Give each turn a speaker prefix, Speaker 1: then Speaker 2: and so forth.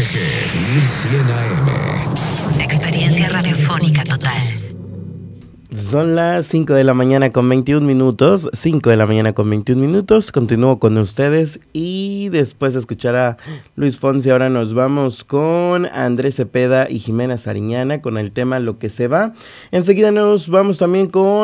Speaker 1: XG 1100 AM.
Speaker 2: Experiencia radiofónica total.
Speaker 3: Son las 5 de la mañana con 21 minutos. 5 de la mañana con 21 minutos. Continúo con ustedes y después de escuchar a Luis Fonsi, ahora nos vamos con Andrés Cepeda y Jimena Sariñana con el tema Lo que se va. Enseguida nos vamos también con